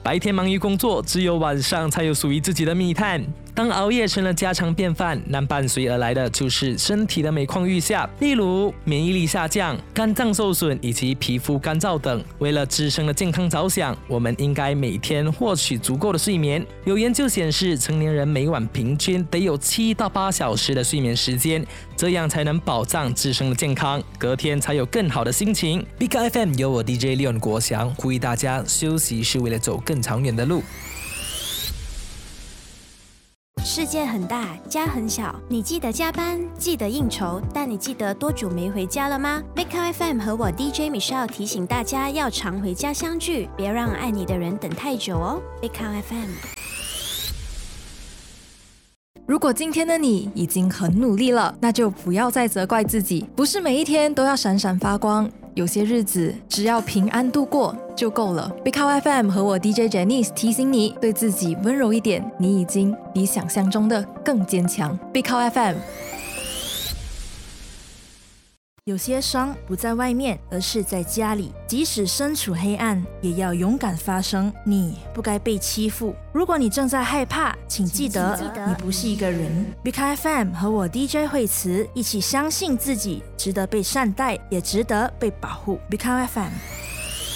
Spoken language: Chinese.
白天忙于工作，只有晚上才有属于自己的密探。当熬夜成了家常便饭，那伴随而来的就是身体的每况愈下，例如免疫力下降、肝脏受损以及皮肤干燥等。为了自身的健康着想，我们应该每天获取足够的睡眠。有研究显示，成年人每晚平均得有7到8小时的睡眠时间，这样才能保障自身的健康，隔天才有更好的心情。Big FM 由我 DJ Leon 国祥呼吁大家，休息是为了走更长远的路。 世界很大，家很小，你记得加班，记得应酬，但你记得多久没回家了吗？ Big FM 和我 DJ Michelle 提醒大家要常回家相聚，别让爱你的人等太久哦。 Big FM。 如果今天的你已经很努力了，那就不要再责怪自己，不是每一天都要闪闪发光，有些日子只要平安度过就够了。 Big FM 和我 DJ Janice 提醒你，对自己温柔一点，你已经比想象中的更坚强。 Big FM。 有些伤不在外面，而是在家里。即使身处黑暗，也要勇敢发声。你不该被欺负。如果你正在害怕，请记得你不是一个人。Big FM 和我 DJ 惠慈一起相信自己，值得被善待，也值得被保护。Big FM。